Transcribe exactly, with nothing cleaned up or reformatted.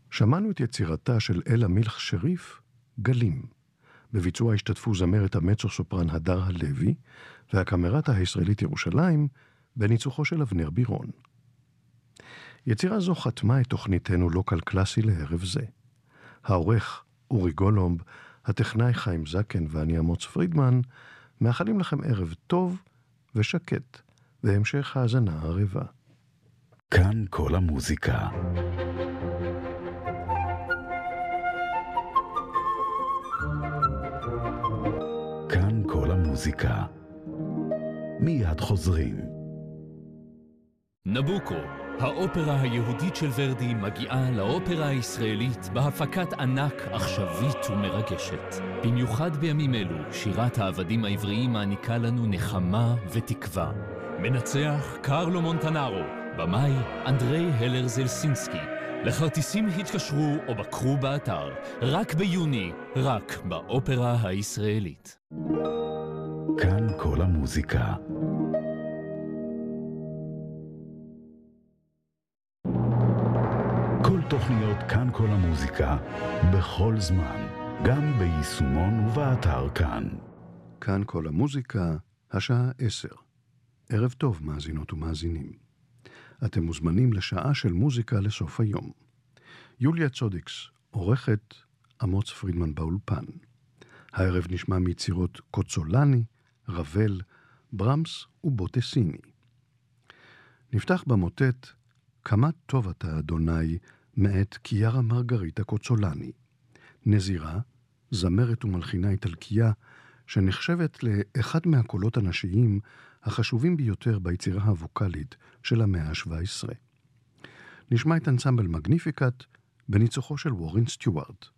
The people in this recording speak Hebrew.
שמענו את יצירתה של אלה מילך שריף, גלים. בביצוע השתתפו זמרת המצו סופרן הדר הלוי, והקמרטה הישראלית ירושלים, בניצוחו של אבנר בירון. יצירה זו חתמה את תוכניתנו לוקל קלאסי לערב זה. העורך אורי גולומב, הטכנאי חיים זקן ואני אמוץ פרידמן, מאחלים לכם ערב טוב ושקט, והמשך האזנה ערבה. כאן כל המוזיקה. כאן כל המוזיקה. מיד חוזרים. נבוקו, האופרה היהודית של ורדי מגיעה לאופרה הישראלית בהפקת ענק עכשווית ומרגשת. במיוחד בימים אלו, שירת העבדים העבריים מעניקה לנו נחמה ותקווה. מנצח קרלו מונטנארו, במאי אנדרי הלר זלסינסקי. לכרטיסים התקשרו או בקרו באתר, רק ביוני, רק באופרה הישראלית. כאן כל המוזיקה. כל תוכניות כאן כל המוזיקה, בכל זמן, גם ביישומון ובאתר כאן. כאן כל המוזיקה, השעה עשר. ערב טוב, מאזינות ומאזינים. אתם מוזמנים לשעה של מוזיקה לסוף היום. יוליה צודיקס, עורכת, אמוץ פרידמן באולפן. הערב נשמע מיצירות קוצולני, רבל, ברמס ובוטסיני. נפתח במוטט כמה טוב אתה אדוני מאת קיארה מרגריטה קוצולני. נזירה, זמרת ומלחינה איטלקייה, שנחשבת לאחד מהקולות הנשיים החשובים ביותר ביצירה הווקלית של המאה ה-שבע עשרה. נשמע את אנסמבל מגניפיקט בניצוחו של וורן סטיוארט.